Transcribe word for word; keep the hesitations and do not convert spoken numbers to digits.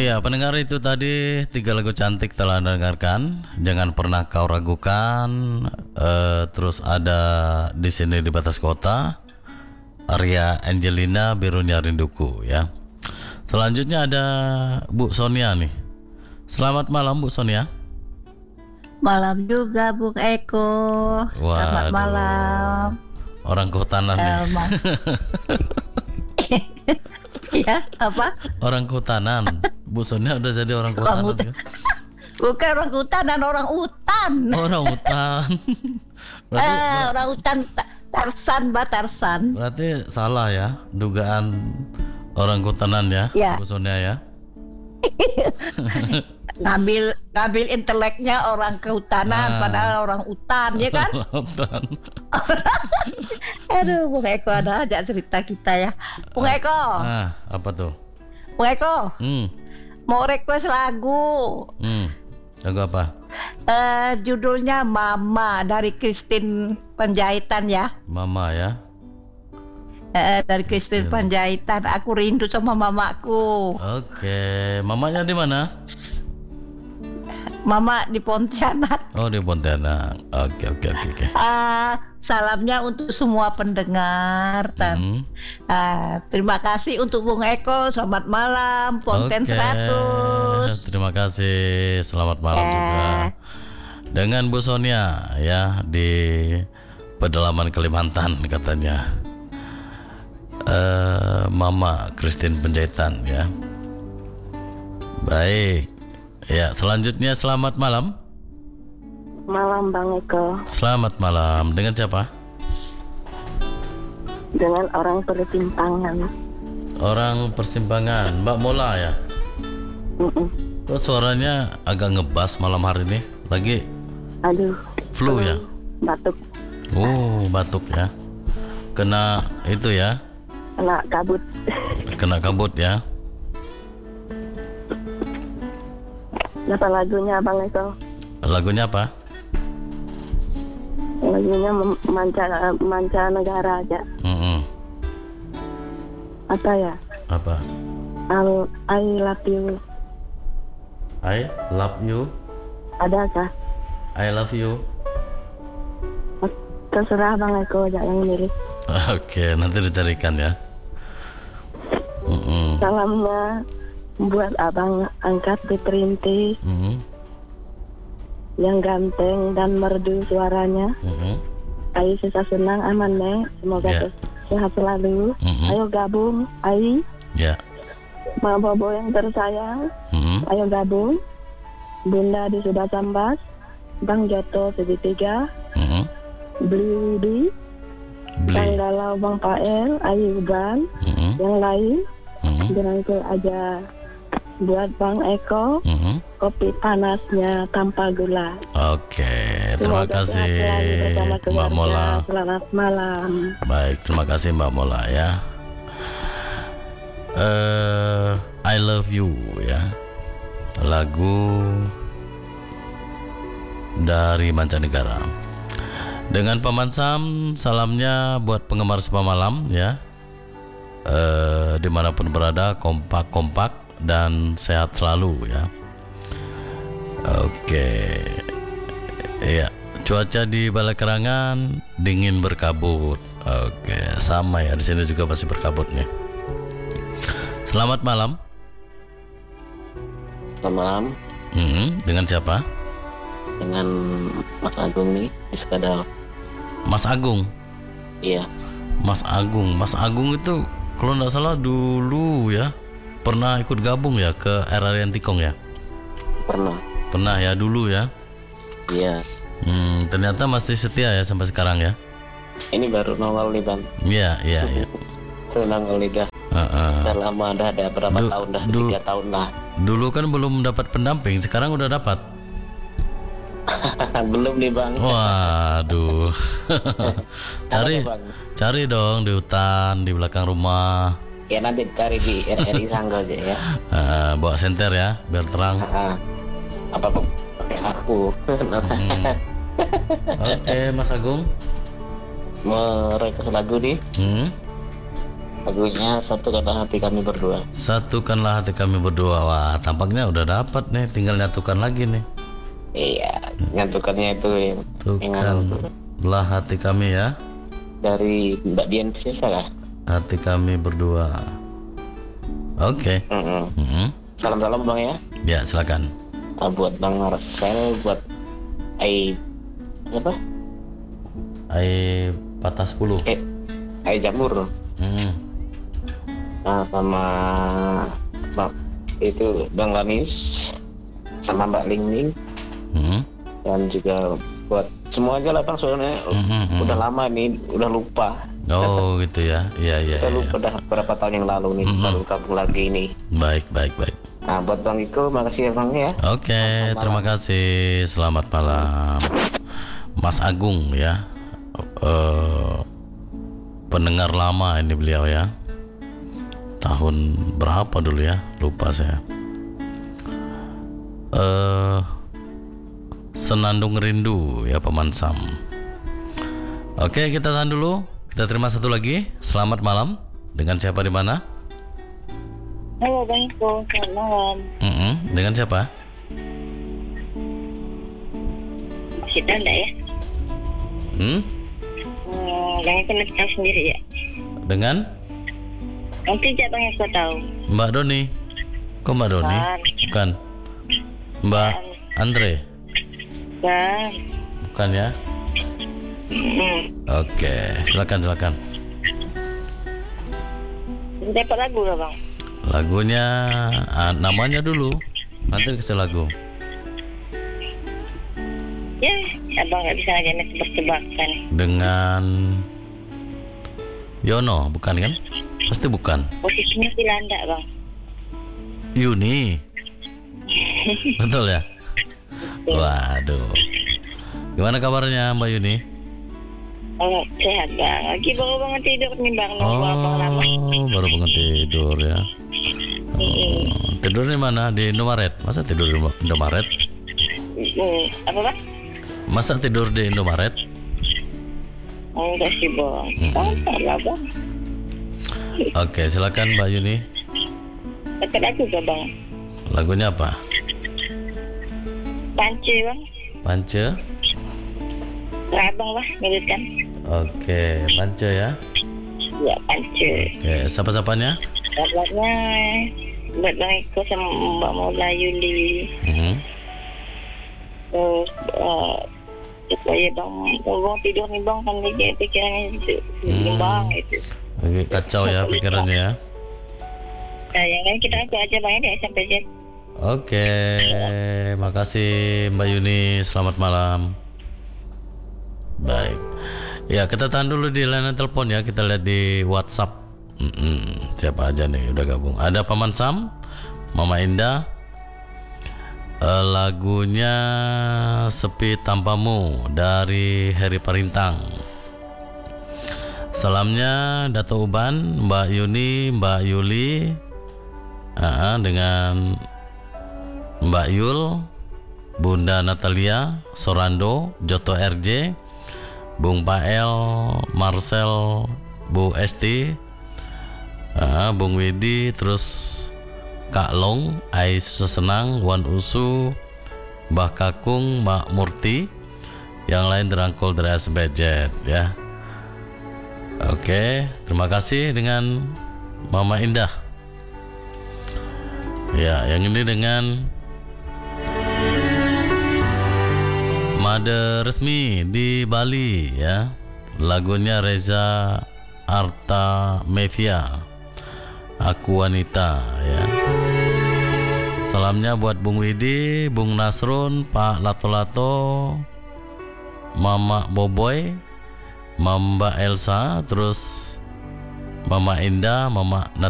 Iya, pendengar itu tadi tiga lagu cantik telah Anda dengarkan. Jangan pernah kau ragukan. Eh, terus ada Di Sini di Batas Kota, Arya Angelina, Birunya Rinduku ya. Selanjutnya ada Bu Sonia nih. Selamat malam Bu Sonia. Malam juga Bung Eko. Selamat Waduh, malam. orang kehutanan nih. Eh, ma- ya apa? Orang kehutanan. Bu Sonia udah jadi orang Orang kehutanan hutan. ya? Bukan orang hutan dan orang hutan. Orang hutan. Berarti, Eh, orang hutan ta- Tarsan, Mbak Tarsan. berarti salah ya dugaan orang kehutanan ya, Ya. Bu Sonia ya. Ngambil ngambil inteleknya orang kehutanan, Ah. padahal orang hutan, ya kan? Hutan. Aduh, Bung Eko ada aja cerita kita ya. Bung Eko, Ah, apa tuh? Bung Eko, Hmm, mau request lagu. hmm. Lagu apa? Eh, judulnya Mama dari Christine Panjaitan ya. Mama ya. Eh, dari Christine Panjaitan. Aku rindu sama mamaku. Oke, mamanya di mana? Mama di Pontianak. Oh, di Pontianak. Oke, oke, oke, oke. Ah, salamnya untuk semua pendengar dan Hmm. ah, terima kasih untuk Bung Eko. Selamat malam, Ponten Oke. seratus. Terima kasih. Selamat malam Eh. juga. Dengan Bu Sonia ya di pedalaman Kalimantan katanya. Eh, Mama Christine Panjaitan ya. Baik. Ya, selanjutnya selamat malam. Malam Bang Eko, Selamat malam. Dengan siapa? dengan orang persimpangan. Orang persimpangan. Mbak Mola ya. Mm-mm. Kok suaranya agak ngebas malam hari ini? Lagi Aduh, flu ya? batuk, Oh, batuk ya. Kena itu ya. kena kabut. Kena kabut ya. Apa lagunya Bang Eko? Lagunya apa? Lagunya mem- manca manca negara aja. Mm-mm. Apa ya? Apa? Al I love you. I love you. Adakah? I love you. Terserah Bang Eko aja yang milih. Oke, nanti dicarikan ya. Mm-mm. Salamnya buat abang angkat di Perintis Mm-mm. yang ganteng dan merdu suaranya. Mm-mm. Ayo susah senang aman nih. Semoga Ya. terus sehat selalu. Mm-mm. Ayo gabung. Ayo. Ya. Ma Bobo yang tersayang, Mm-mm. ayo gabung. Bunda di Sudah Sambas, Bang Joto segitiga, Mm-mm. Beli Widi, Bang Beli. Galau, Bang Pael, Ayu Ban, Mm-mm. yang lain, Mm-mm. dirangkul aja buat Bang Eko, Mm-mm. kopi panasnya tanpa gula. Oke, terima Semoga sehat selalu kasih bersama Mbak keluarga. Mola. Selamat malam. Baik, terima kasih Mbak Mola ya. Eh, I love you ya. Lagu dari mancanegara. Dengan Paman Sam, salamnya buat penggemar Sepa Malam ya. Eh, dimanapun berada, kompak-kompak dan sehat selalu ya. Oke. Iya, cuaca di Balai Kerangan dingin berkabut. Oke, sama ya, di sini juga masih berkabut nih. Selamat malam. Selamat malam, Hmm, dengan siapa? dengan Mas Agung nih di Sekadal. Mas Agung. Iya, Mas Agung. Mas Agung itu kalau nggak salah dulu ya pernah ikut gabung ya ke R R Tikong ya. pernah. Pernah ya dulu ya. Iya, Hmm, ternyata masih setia ya sampai sekarang ya. ini baru nongol nih Bang. Iya, iya, iya. Baru nongol nih dah. Heeh. Udah lama, dah ada berapa Du- tahun dah? du- Tiga tahun lah. Dulu kan belum dapat pendamping, sekarang udah dapat. Belum nih Bang. Waduh. Cari, Apa, Bang? cari dong di hutan di belakang rumah. Ya nanti cari di R R I Sanggo aja ya. Eh, bawa senter ya, biar terang. Ah, apa Bang? Pakai aku. Hmm. Oke, Mas Agung. Mau request lagu nih Hmm. Lagunya Satukanlah Hati Kami Berdua. Satukanlah hati kami berdua. Wah, tampaknya udah dapat nih, tinggal nyatukan lagi nih. Iya, nyatukannya itu yang dengan Tukanlah hati kami ya. dari Mbak Dian Piscesa lah. Hati kami berdua. Oke. Mm-mm. Mm-mm. Salam-salam Bang ya. Ya, silakan. Ah, buat Bang Marcel, buat Ai apa? Ai patah sepuluh. Eh, Ai Jamur. Hmm. Nah, sama Bang itu Bang Lanis, sama Mbak Ling Ling, Hmm. dan juga buat semua aja lah Bang, soalnya Hmm, hmm, hmm. udah lama nih, udah lupa. Oh, gitu ya. Iya, iya, Kita iya. lupa udah berapa tahun yang lalu nih, Mm-mm. baru gabung lagi ini. Baik, baik, baik. Nah, buat Bang Iko, makasih ya Bang ya. Oke, terima kasih. Selamat malam, Mas Agung ya. Eh, pendengar lama ini beliau ya. Tahun berapa dulu ya? Lupa saya. Eh, Senandung Rindu ya Paman Sam. Oke, kita tahan dulu. Kita terima satu lagi. Selamat malam. Dengan siapa di mana? Halo Bang Iko, selamat malam. Mm-mm. Dengan siapa? Kita enggak ya? Hmm? Hmm, Bang Iko nanti tahu sendiri ya. Dengan Nanti aja Bang Iko tahu. Mbak Doni. Kok Mbak Doni? Bukan. Bukan. Mbak Andre. Bang. Bukan ya? Hmm. Oke, silakan silakan. Dapat lagu gak Bang? Lagunya ah, namanya dulu. Nanti kasih lagu. Ya, Abang nggak bisa lagi nih tebak-tebakan. Dengan Yono, bukan kan? Pasti bukan. Posisinya di landak Bang. Yuni. Betul ya? Waduh. Gimana kabarnya Mbak Yuni? Oh, sehat Bang. Lagi baru bangun tidur nih Bang. Nunggu Abang lama. Oh, baru bangun tidur ya. Oh, tidur di mana? Di Indomaret. Masa tidur di Indomaret? Hmm, apa Bang? Masa tidur di Indomaret? Oh, enggak sih Bang. Hmm. Santai lah Bang. Oke, silakan Mbak Yuni. Dapat lagu gak Bang? Lagunya apa? Pance Bang. Pance. Abang lah, mirip kan? Oke, Pance ya. Ya, Pance. Oke, siapa-siapanya? Kabarnya buat Bang Iko sama Mbak Mola Yuli. Mhm. Terus uh, supaya Bang Bang tidur nih Bang, kan dia pikirannya itu Hmm. Bang itu. Oke, kacau ya pikirannya ya. Sayangnya kita aku aja Bang ya sampai Z. Oke, makasih Mbak Yuni. Selamat malam. Baik. Ya, kita tahan dulu di layanan telepon ya. Kita lihat di WhatsApp. Mm-mm. Siapa aja nih udah gabung? Ada Paman Sam, Mama Indah. Eh, lagunya Sepi Tanpamu dari Heri Parintang. Salamnya Dato Uban, Mbak Yuni, Mbak Yuli, ah, dengan Mbak Yul, Bunda Natalia, Sorando, Joto R J, Bung Pael, Marcel, Bu Esti, ah, Bung Widi, terus Kak Long, Ais Senang, Wan Usu, Mbah Kakung, Mak Murti, yang lain dirangkul dari S B Z ya. Oke, terima kasih dengan Mama Indah. Ya, yang ini dengan Made Resmi di Bali ya. Lagunya Reza Arta Mevia, Aku Wanita ya. Salamnya buat Bung Widi, Bung Nasrun, Pak Lato-Lato, Mama Boboy, Mamba Elsa, terus Mama Indah, Mama Nat